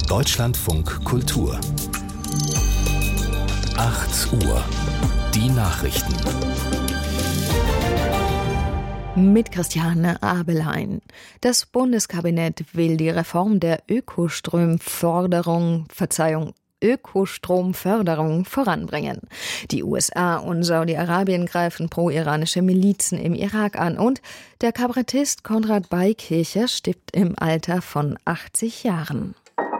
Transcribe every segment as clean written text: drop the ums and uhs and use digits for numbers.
Deutschlandfunk Kultur 8 Uhr. Die Nachrichten. Mit Christiane Abelein. Das Bundeskabinett will die Reform der Ökostromförderung voranbringen. Die USA und Saudi-Arabien greifen pro-iranische Milizen im Irak an und der Kabarettist Konrad Beikircher stirbt im Alter von 80 Jahren.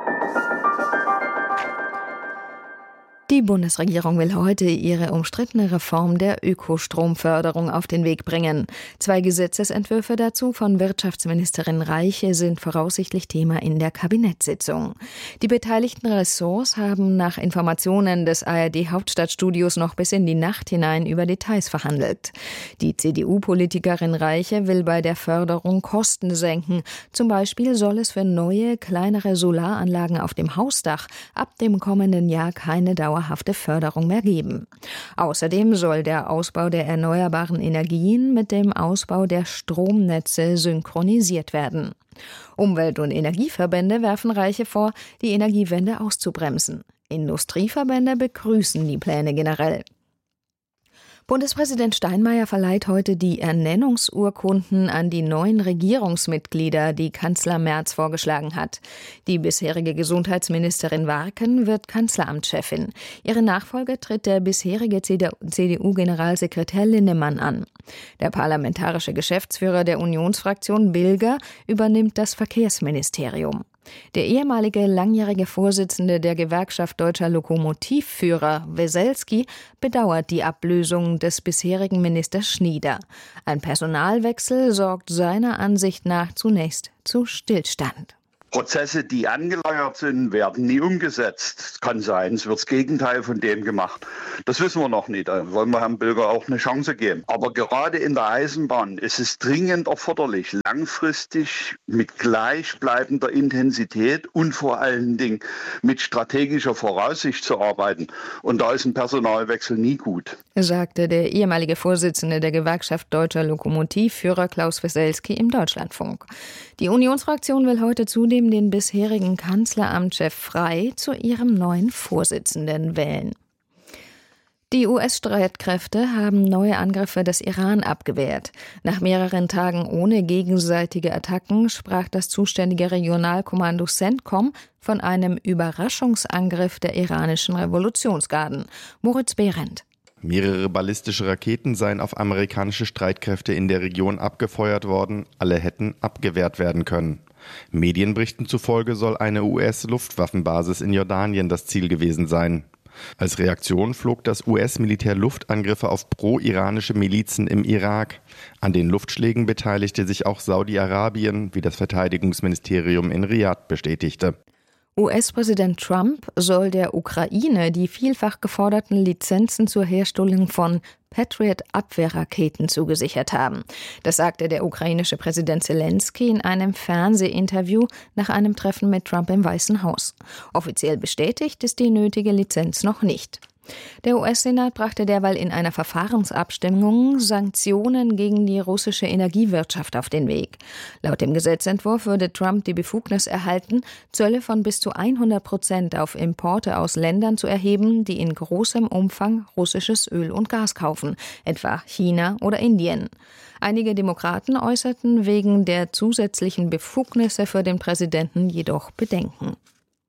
Die Bundesregierung will heute ihre umstrittene Reform der Ökostromförderung auf den Weg bringen. 2 Gesetzesentwürfe dazu von Wirtschaftsministerin Reiche sind voraussichtlich Thema in der Kabinettssitzung. Die beteiligten Ressorts haben nach Informationen des ARD-Hauptstadtstudios noch bis in die Nacht hinein über Details verhandelt. Die CDU-Politikerin Reiche will bei der Förderung Kosten senken. Zum Beispiel soll es für neue, kleinere Solaranlagen auf dem Hausdach ab dem kommenden Jahr keine dauerhafte Förderung mehr geben. Außerdem soll der Ausbau der erneuerbaren Energien mit dem Ausbau der Stromnetze synchronisiert werden. Umwelt- und Energieverbände werfen Reiche vor, die Energiewende auszubremsen. Industrieverbände begrüßen die Pläne generell. Bundespräsident Steinmeier verleiht heute die Ernennungsurkunden an die neuen Regierungsmitglieder, die Kanzler Merz vorgeschlagen hat. Die bisherige Gesundheitsministerin Warken wird Kanzleramtschefin. Ihre Nachfolge tritt der bisherige CDU-Generalsekretär Linnemann an. Der parlamentarische Geschäftsführer der Unionsfraktion Bilger übernimmt das Verkehrsministerium. Der ehemalige langjährige Vorsitzende der Gewerkschaft Deutscher Lokomotivführer, Weselski, bedauert die Ablösung des bisherigen Ministers Schnieder. Ein Personalwechsel sorgt seiner Ansicht nach zunächst zu Stillstand. Prozesse, die angeleiert sind, werden nie umgesetzt. Es kann sein, es wird das Gegenteil von dem gemacht. Das wissen wir noch nicht. Da wollen wir Herrn Bilger auch eine Chance geben. Aber gerade in der Eisenbahn ist es dringend erforderlich, langfristig mit gleichbleibender Intensität und vor allen Dingen mit strategischer Voraussicht zu arbeiten. Und da ist ein Personalwechsel nie gut, sagte der ehemalige Vorsitzende der Gewerkschaft Deutscher Lokomotivführer Klaus Weselski im Deutschlandfunk. Die Unionsfraktion will heute zudem den bisherigen Kanzleramtschef Frey zu ihrem neuen Vorsitzenden wählen. Die US-Streitkräfte haben neue Angriffe des Iran abgewehrt. Nach mehreren Tagen ohne gegenseitige Attacken sprach das zuständige Regionalkommando CENTCOM von einem Überraschungsangriff der iranischen Revolutionsgarden. Moritz Behrendt. Mehrere ballistische Raketen seien auf amerikanische Streitkräfte in der Region abgefeuert worden. Alle hätten abgewehrt werden können. Medienberichten zufolge soll eine US-Luftwaffenbasis in Jordanien das Ziel gewesen sein. Als Reaktion flog das US-Militär Luftangriffe auf pro-iranische Milizen im Irak. An den Luftschlägen beteiligte sich auch Saudi-Arabien, wie das Verteidigungsministerium in Riad bestätigte. US-Präsident Trump soll der Ukraine die vielfach geforderten Lizenzen zur Herstellung von Patriot-Abwehrraketen zugesichert haben. Das sagte der ukrainische Präsident Zelensky in einem Fernsehinterview nach einem Treffen mit Trump im Weißen Haus. Offiziell bestätigt ist die nötige Lizenz noch nicht. Der US-Senat brachte derweil in einer Verfahrensabstimmung Sanktionen gegen die russische Energiewirtschaft auf den Weg. Laut dem Gesetzentwurf würde Trump die Befugnis erhalten, Zölle von bis zu 100% auf Importe aus Ländern zu erheben, die in großem Umfang russisches Öl und Gas kaufen, etwa China oder Indien. Einige Demokraten äußerten wegen der zusätzlichen Befugnisse für den Präsidenten jedoch Bedenken.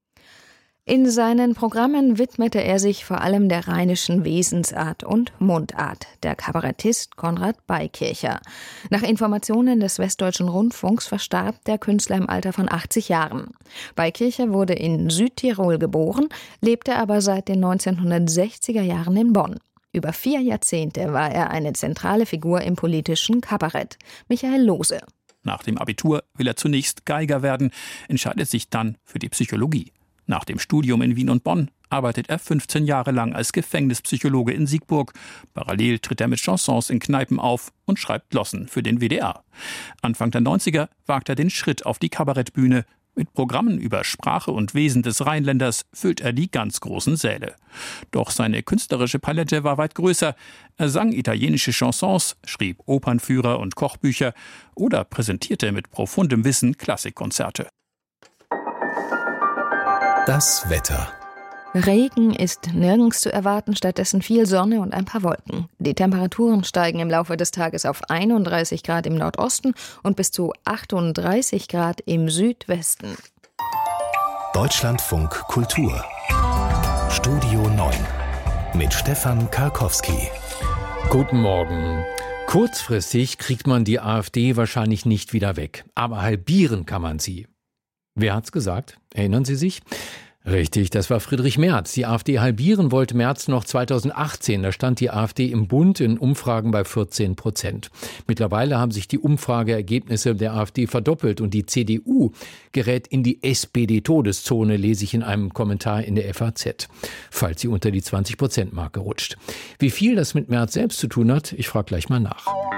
In seinen Programmen widmete er sich vor allem der rheinischen Wesensart und Mundart, der Kabarettist Konrad Beikircher. Nach Informationen des Westdeutschen Rundfunks verstarb der Künstler im Alter von 80 Jahren. Beikircher wurde in Südtirol geboren, lebte aber seit den 1960er Jahren in Bonn. Über 4 Jahrzehnte war er eine zentrale Figur im politischen Kabarett. Michael Lohse. Nach dem Abitur will er zunächst Geiger werden, entscheidet sich dann für die Psychologie. Nach dem Studium in Wien und Bonn arbeitet er 15 Jahre lang als Gefängnispsychologe in Siegburg. Parallel tritt er mit Chansons in Kneipen auf und schreibt Glossen für den WDR. Anfang der 90er wagt er den Schritt auf die Kabarettbühne. Mit Programmen über Sprache und Wesen des Rheinländers füllt er die ganz großen Säle. Doch seine künstlerische Palette war weit größer. Er sang italienische Chansons, schrieb Opernführer und Kochbücher oder präsentierte mit profundem Wissen Klassikkonzerte. Das Wetter. Regen ist nirgends zu erwarten, stattdessen viel Sonne und ein paar Wolken. Die Temperaturen steigen im Laufe des Tages auf 31 Grad im Nordosten und bis zu 38 Grad im Südwesten. Deutschlandfunk Kultur. Studio 9 mit Stefan Karkowski. Guten Morgen. Kurzfristig kriegt man die AfD wahrscheinlich nicht wieder weg, aber halbieren kann man sie. Wer hat's gesagt? Erinnern Sie sich? Richtig, das war Friedrich Merz. Die AfD halbieren wollte Merz noch 2018. Da stand die AfD im Bund in Umfragen bei 14%. Mittlerweile haben sich die Umfrageergebnisse der AfD verdoppelt und die CDU gerät in die SPD-Todeszone, lese ich in einem Kommentar in der FAZ, falls sie unter die 20%-Marke rutscht. Wie viel das mit Merz selbst zu tun hat, ich frage gleich mal nach.